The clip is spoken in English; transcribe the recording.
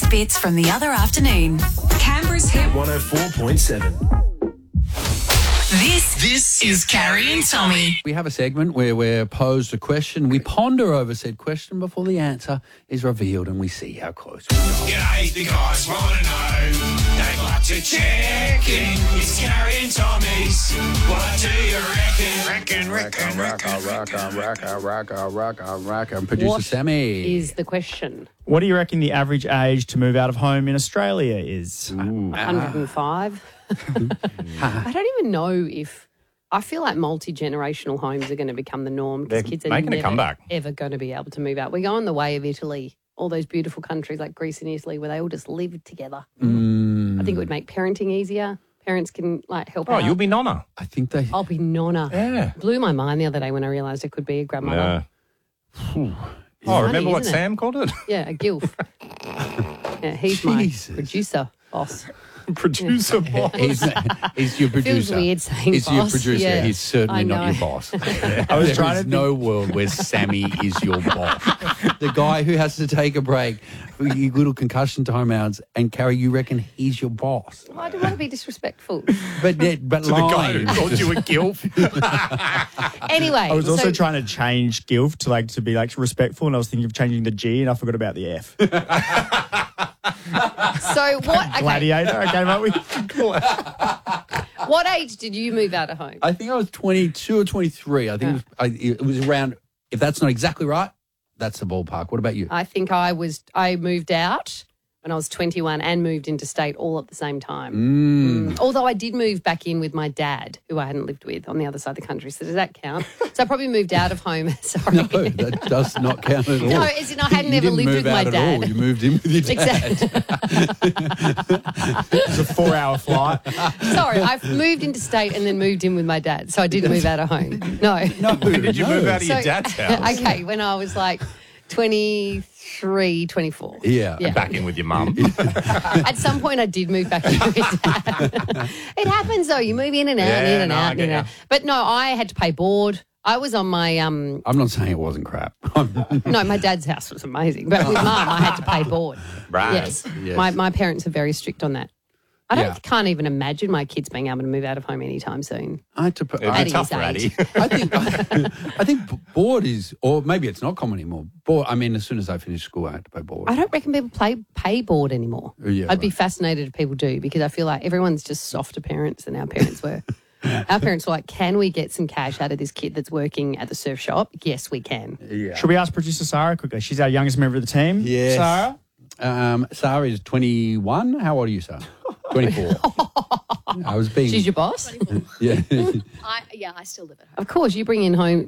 bits from the other afternoon. Canberra's Hit 104.7. This is Carrie and Tommy. We have a segment where we're posed a question. We ponder over said question before the answer is revealed, and we see how close we are. G'day, the guys want to know. They'd like to check in. It's Carrie and Tommy's. What do you reckon? Reckon. Producer Sammy. Is the question. What do you reckon the average age to move out of home in Australia is? 105. I don't even know if... I feel like multi-generational homes are going to become the norm because kids are making a never, comeback. ever going to be able to move out. We're going the way of Italy, all those beautiful countries like Greece and Italy where they all just live together. I think it would make parenting easier. Parents can help out. Oh, you'll be nonna. I think they... I'll be nonna. Yeah. Blew my mind the other day when I realised I could be a grandmother. Oh, funny, remember what isn't it? Sam called it? Yeah, a gilf. Yeah, he's my Jesus. producer boss. Producer boss. He's your producer. Feels weird saying He's your boss. producer. Yeah. He's certainly I not your know. boss. I was trying There's to no world where Sammy is your boss. The guy who has to take a break, you little concussion timeouts, and Carrie, you reckon he's your boss. Well, I don't want to be disrespectful. But The guy who lying. called you a gilf. Anyway. I was also so- trying to change gilf to be respectful, and I was thinking of changing the G, and I forgot about the F. So what? Okay, Gladiator, I came up with. what age did you move out of home? I think I was 22 or 23. I think it was around, if that's not exactly right, that's the ballpark. What about you? I think I moved out when I was 21 and moved into state all at the same time. Although I did move back in with my dad, who I hadn't lived with, on the other side of the country. So does that count? So I probably moved out of home. Sorry. No, that does not count at all. No, as in I hadn't You ever didn't lived move with out my at dad. all. You moved in with your dad. Exactly. It's a 4-hour flight. Sorry, I moved into state and then moved in with my dad. So I didn't move out of home. No. When did you move out of your So- dad's house? Okay, when I was 23, 24. Yeah. Back in with your mum. At some point, I did move back in with dad. It happens, though. You move in and out, Yeah, in and no, I out, in get and out. ya. But no, I had to pay board. I was on my I'm not saying it wasn't crap. no, my dad's house was amazing, but with Mum, I had to pay board. Right. Yes, Yes. My parents are very strict on that. Can't even imagine my kids being able to move out of home anytime soon. I had to put. It'd At be his tough, age. Ratty. I think board is, or maybe it's not common anymore. Board. I mean, as soon as I finished school, I had to pay board. I don't reckon people pay board anymore. Yeah, I'd be right. fascinated if people do because I feel like everyone's just softer parents than our parents were. Our parents were like, can we get some cash out of this kid that's working at the surf shop? Yes, we can. Yeah. Should we ask producer Sarah quickly? She's our youngest member of the team. Yes. Sarah? Sarah is 21. How old are you, Sarah? 24. I was being. She's your boss? Yeah. I still live at home. Of course, you bring in home